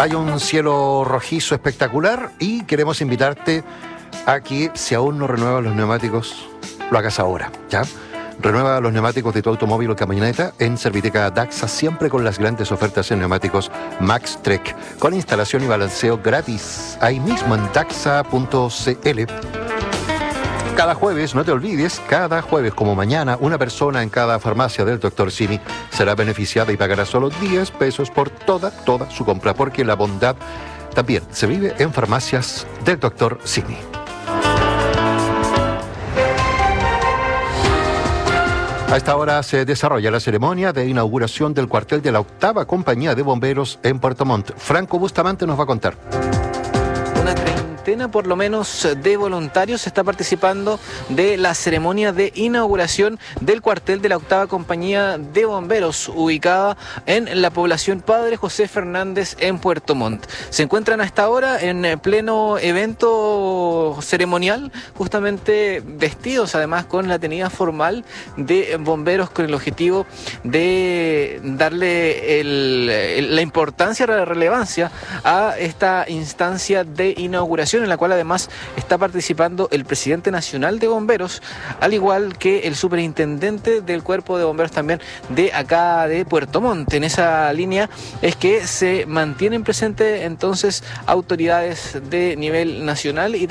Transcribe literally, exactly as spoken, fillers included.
Hay un cielo rojizo espectacular y queremos invitarte a que, si aún no renuevas los neumáticos, lo hagas ahora, ¿ya? Renueva los neumáticos de tu automóvil o camioneta en Serviteca Daxa, siempre con las grandes ofertas en neumáticos Max Trek, con instalación y balanceo gratis, ahí mismo en daxa punto cl. Cada jueves, no te olvides, cada jueves como mañana, una persona en cada farmacia del doctor Simi será beneficiada y pagará solo diez pesos por toda, toda su compra, porque la bondad también se vive en farmacias del doctor Simi. A esta hora se desarrolla la ceremonia de inauguración del cuartel de la octava Compañía de Bomberos en Puerto Montt. Franco Bustamante nos va a contar. Una treintena por lo menos de voluntarios está participando de la ceremonia de inauguración del cuartel de la octava Compañía de Bomberos, ubicada en la población Padre José Fernández en Puerto Montt. Se encuentran a esta hora en pleno evento ceremonial, justamente vestidos además con la tenida formal de bomberos, con el objetivo de darle el, el, la importancia, la relevancia a esta instancia de inauguración, en la cual además está participando el presidente nacional de bomberos, al igual que el superintendente del cuerpo de bomberos también de acá de Puerto Montt. En esa línea es que se mantienen presentes entonces autoridades de nivel nacional y